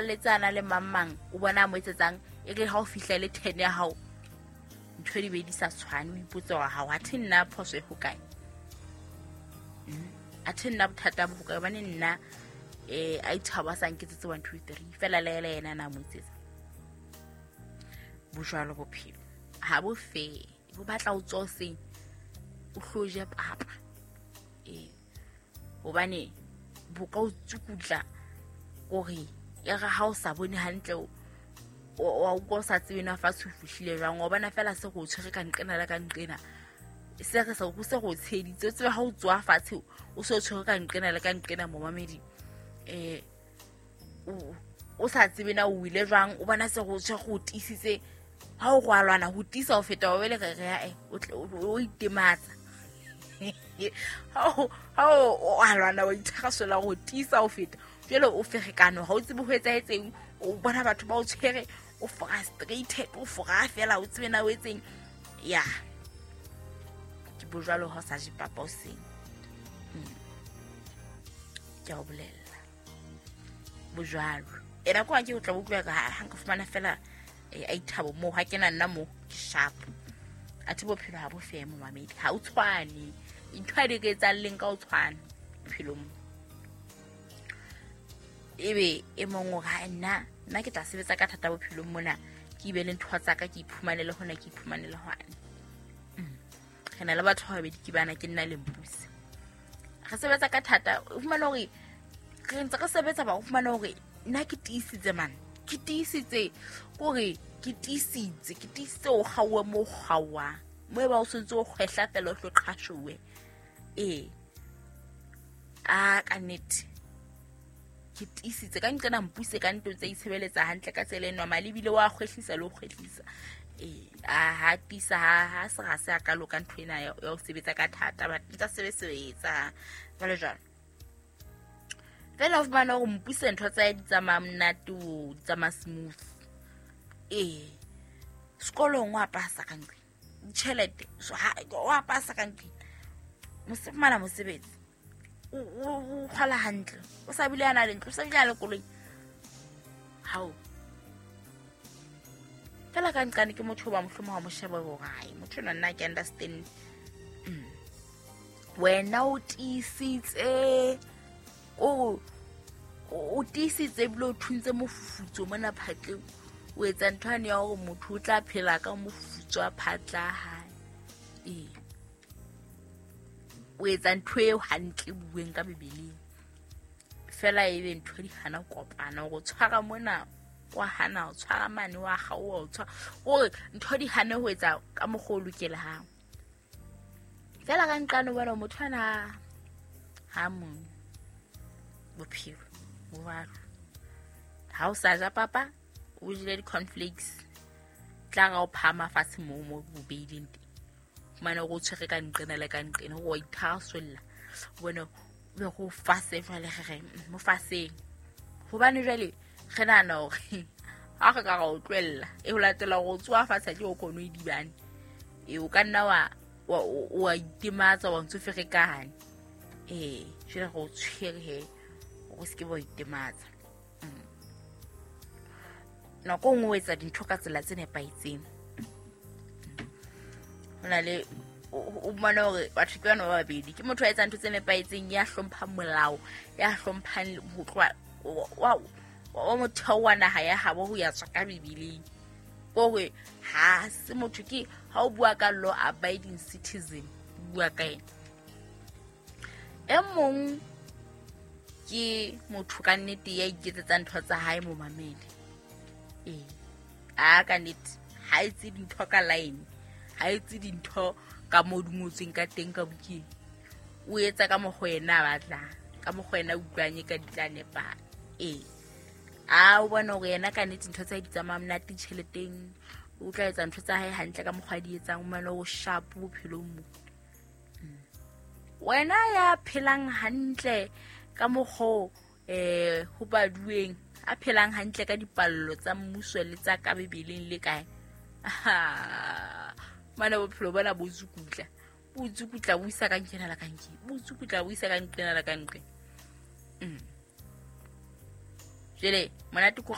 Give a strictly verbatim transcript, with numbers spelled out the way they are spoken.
letsana le mamang o bona mo etsetsang e re ha o fihla le ten ya hao ntho di be di sa tshwane o ipotsa wa ha wa thenna phoso e hokae a thenna bothata bo hokae bane nna eh a ithaba sa nketsetse one two three fela le le yena na mo etsetsa bojalo bophelo ha bo fe bo batla o tsose o hloje papa eh hobane boka o tsukutla gore ya ga ha o sa bone hantle o o go sa tsena fa se fuhlile jang o bona fela se go tshwere ka nqena la ka nqena se re sa go se go tsheditse tse ha o tswa fatshe o se o tshwere ka nqena la ka nqena mo mamedi eh o o sa tsebena o ile jang o bona se go tshwere go tisitse ha o gwalwana go tisa o feta o bele re ya e o itematsa ha ha o alwana o ithagasela go tisa o feta jelo o ferekano ha o tsebe ho etsa etseng o bona batho ba o tshwere o frustrated o fora fela o tsebena o etseng ya ke bojalo ha sa je papa o seng ke a bolela bojalo era kwa ke o tla bua ka ha nka fumana fela a ithabo mo ha kena nna mo sharp ati bophelo ha bo femo mamedi ha o tshwane intwadi ke tsa leng ka o tshwana philong ebe e mongwe ga nna nna ke tla sebetsa ka thata bophilong mona ke ibele ntwa tsa ka ke iphumanele hona ke iphumanele hwana kana le batho ba bedi ke bana ke nna le mpusi re sebetsa ka thata o fumana hore re ntse re sebetsa ba o fumana hore nna ke tiisitse man ke tiisitse gore ke tiisitse ke tiisitse o gawe mo gawa mo ba o sentse o khwehla fela o hlo qhashowe eh a ka net ke tiisitse ka nqena mpuse ka ntwe tse itshebeletsa hantle ka tsela enwa malebile wa khwehlisa le o khwehlisa eh a ha tisa ha se ga se a ka loka ntwena ya o sebetsa ka thata ba tsa sebetsa jalo jalo fela of bana go mpuse ntho tsa di tsa mamnatu tsa ma smooth eh skolong wa pasa ka ntwe chelete so ha wa pasa ka ntwe mosemana mosebetsi o khala hantle o sa bile ana le ntlo sa bile le koloi hao fela ka nqane ke motho ba mohlomo ha mo sheba go gae motho nna ke understand wena o tisitse o o tisitse blo thuntse mofufutso mona phatle o etsa nthwane ya go motho o tla phela ka mofufutso a phatla ha eh o etsa ntwe hantle bueng ka bebeleng fela ebe ntwe di hana kopana go tshwara mona wa hana o tshwara mane wa ga o tshwara gore ntwe di hane ho etsa ka mogolo ke le ha fela ka nqano bona motho ana ha mo bophelo bo ba ha o sa ja papa o jile di cornflakes tla ga o phama fatshe mo mo bobeileng mana go tshege ka nqena le ka nqena go ithaswella bona be go fase fa le ge mo faseng go bane jale ge nana o ha ga ga o tlwella e ho latela go tswa fatsa ke o kono e dibane e o ka nna wa wa itimatsa wa ntsofege kahane eh jela go tshege he o se ke bo itimatsa na go ngwe tsa dintho ka tsela tsene paitseng hona le o mana hore batho ke bana ba babedi ke motho a etsa ntho tsene paitseng ya hlompha molao ya hlomphang ho tloa wa wa motho wa naha ya habo ho ya tswa ka bibileng gore ha se motho ke ha o bua ka law abiding citizen bua ka ena e mong ke motho ka nnete ya iketsetsa ntho tsa hae mo mamedi eh a ka nnete ha itse dintho ka line ha itse dintho ka modungotseng ka teng ka bukeng o etsa ka mogwena batla ka mogwena o utlwanye ka ditlane pa eh a o bona go yena ka nnete ntho tsa di tsa mamnati tšheleteng o tla etsa ntho tsa hae hantle ka mogwa di etsang mano go sharp bophelong mo wena ya phelang hantle ka mogho eh ho badueng a phelang hantle ka dipallo tsa mmuso le tsa ka bebeleng le kae mana bophelo bona bo tsukutla bo tsukutla bo isa ka nkena la kanki bo tsukutla bo isa ka nkena la kanki mm jele monate